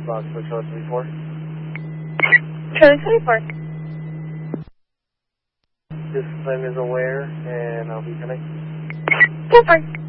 Box for Charlie 24. Charlie 24. This time is aware, and I'll be connected. Confirmed.